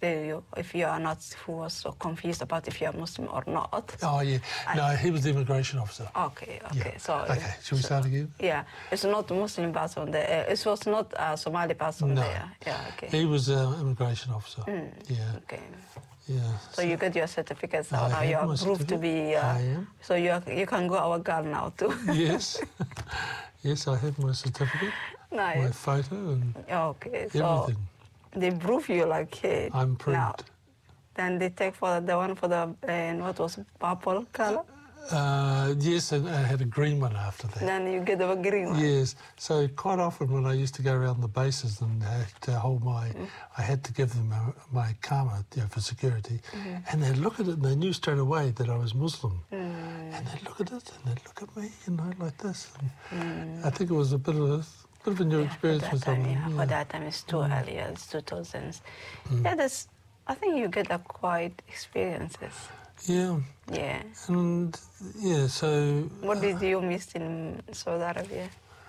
if you are not, who was so confused about if you are Muslim or not. Oh, yeah. No, he was the immigration officer. Okay. Yeah. So okay, should we start again? Yeah, it's not a Muslim person there. It was not a Somali person there. Yeah, okay. He was an immigration officer. Yeah. Okay. Yeah. So you get your certificate, so I now you have are my proved to be... certificate. I am. So you can go our girl now too. Yes. Yes, I have my certificate, Nice. my photo and Okay, so everything. they prove you like, hey, I'm proved. now. Then they take for the one for the, what was purple color? Yes, and I had a green one after that. Then you get the green one. Yes, so quite often when I used to go around the bases and had to hold I had to give them my karma, for security, and they'd look at it and they knew straight away that I was Muslim. And they'd look at it and they'd look at me, like this. And I think it was a bit of a new experience for some of them. For that time it's too early, it's 2000s. Yeah, I think you get quite experiences. Yeah. Yeah. And so... What did you miss in Saudi Arabia?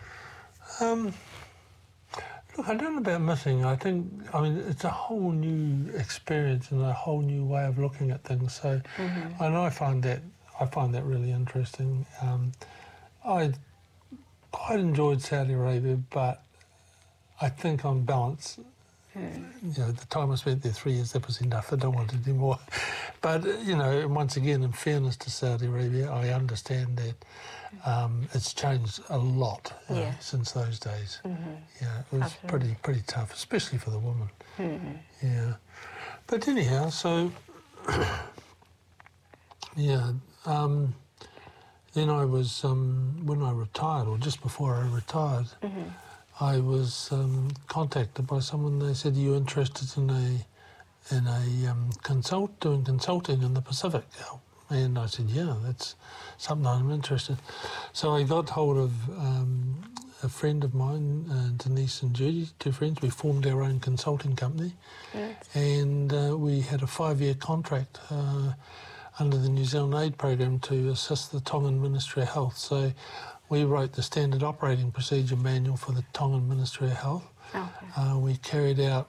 Look, I don't know about missing. I mean, it's a whole new experience and a whole new way of looking at things. So, and I find that really interesting. I quite enjoyed Saudi Arabia, but I think on balance, the time I spent there 3 years, that was enough. I don't want to do more. But, once again, in fairness to Saudi Arabia, I understand that it's changed a lot since those days. Yeah, it was pretty tough, especially for the woman. Yeah. But anyhow, so, then I was, when I retired, or just before I retired, I was contacted by someone. They said, "Are you interested in doing consulting in the Pacific?" And I said, "Yeah, that's something I'm interested." So I got hold of a friend of mine, Denise and Judy, two friends. We formed our own consulting company, and we had a 5-year contract under the New Zealand Aid Program to assist the Tongan Ministry of Health. So we wrote the standard operating procedure manual for the Tongan Ministry of Health. Okay. We carried out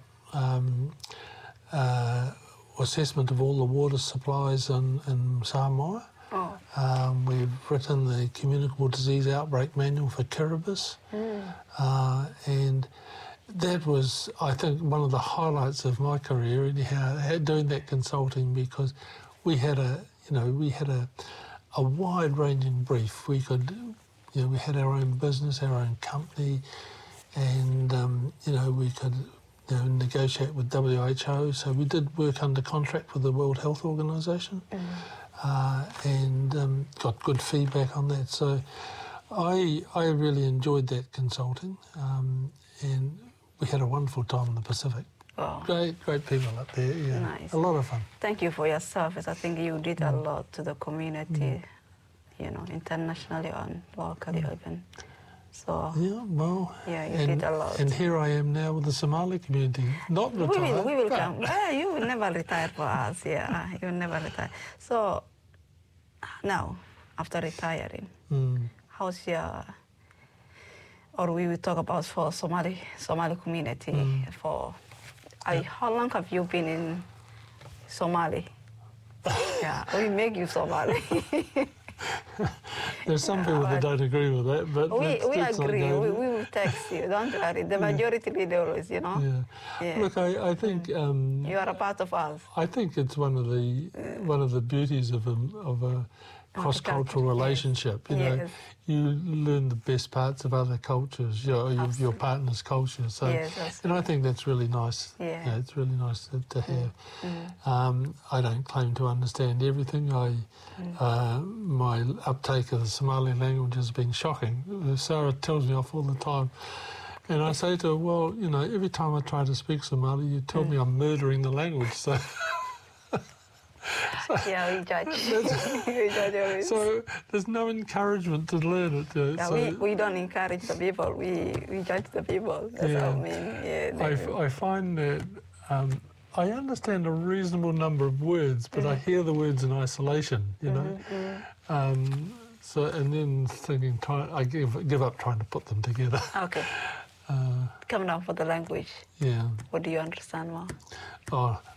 assessment of all the water supplies in Samoa. We've written the communicable disease outbreak manual for Kiribati. And that was, I think, one of the highlights of my career, anyhow, doing that consulting, because we had a wide-ranging brief. We could, we had our own business, our own company, and we could negotiate with WHO. So we did work under contract with the World Health Organization, and got good feedback on that. So I really enjoyed that consulting, and we had a wonderful time in the Pacific. Oh. Great people up there, yeah. Nice. A lot of fun. Thank you for your service. I think you did a lot to the community, internationally and locally even. So yeah, well, you did a lot. And here I am now with the Somali community, not retired. We will come. You will never retire for us. Yeah, you will never retire. So now, after retiring, how's your? Or we will talk about for Somali community for. How long have you been in Somali? We make you Somali. There's some people that don't agree with that, but we agree. We will text you. Don't worry. The majority leaders, Yeah. Look, I think you are a part of us. I think it's one of the beauties of a cross-cultural relationship. You learn the best parts of other cultures, your partner's culture. So, and I think that's really nice. Yeah, it's really nice to have. I don't claim to understand everything. My uptake of the Somali language has been shocking. Sarah tells me off all the time. And I say to her, well, every time I try to speak Somali, you tell me I'm murdering the language. So we judge. We judge always. So there's no encouragement to learn it. We don't encourage the people. We judge the people. That's what I mean. I find that I understand a reasonable number of words, but I hear the words in isolation. So and then thinking, I give up trying to put them together. Okay. Come down for the language. Yeah. What do you understand more? Oh,